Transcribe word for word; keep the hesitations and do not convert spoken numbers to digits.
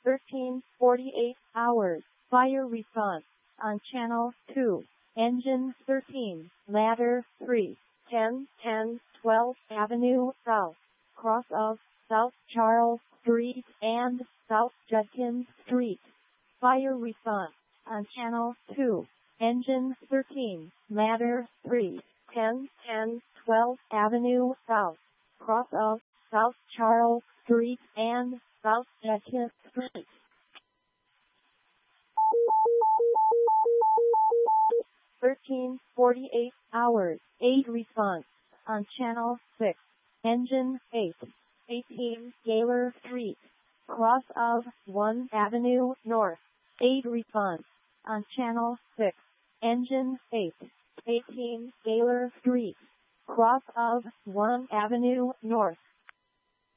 thirteen forty-eight hours, fire response, on channel two, engine thirteen, ladder three, ten ten twelfth Avenue South, cross of South Charles Street and South Judkins Street. Fire response, on channel two, engine thirteen, ladder three, ten ten twelfth Avenue South, cross of South Charles Street and South Judkins Street. thirteen forty-eight hours, eight response, on channel six, engine eight, eighteen Gaylor Street, cross of one Avenue North, eight response, on channel six, engine eight, eighteen Gaylor Street, cross of one Avenue North.